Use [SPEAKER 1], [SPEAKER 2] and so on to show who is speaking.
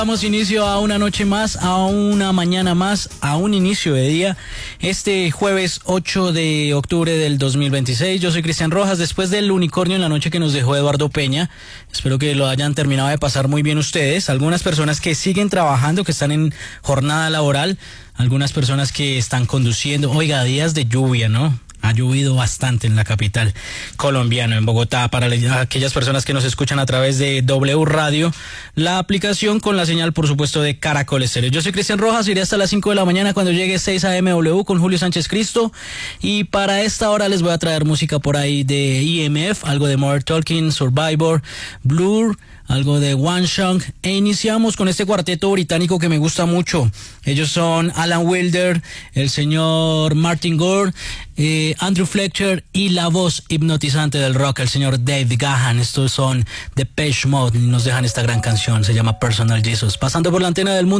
[SPEAKER 1] Damos inicio a una noche más, a una mañana más, a un inicio de día. Este jueves 8 de octubre del 2026. Yo soy Cristian Rojas. Después del unicornio en la noche que nos dejó Eduardo Peña, espero que lo hayan terminado de pasar muy bien ustedes. Algunas personas que siguen trabajando, que están en jornada laboral, algunas personas que están conduciendo. Oiga, días de lluvia, ¿no? Ha llovido bastante en la capital colombiana, en Bogotá. Para aquellas personas que nos escuchan a través de W Radio, la aplicación con la señal, por supuesto, de Caracol Estéreo. Yo soy Cristian Rojas, iré hasta las 5 de la mañana cuando llegue 6 a.m. W con Julio Sánchez Cristo. Y para esta hora les voy a traer música por ahí de EMF, algo de Modern Talking, Survivor, Blur, algo de One Shot. E iniciamos con este cuarteto británico que me gusta mucho. Ellos son Alan Wilder, el señor Martin Gore, Andrew Fletcher y la voz hipnotizante del rock, el señor Dave Gahan. Estos son Depeche Mode y nos dejan esta gran canción, se llama Personal Jesus. Pasando por la antena del mundo.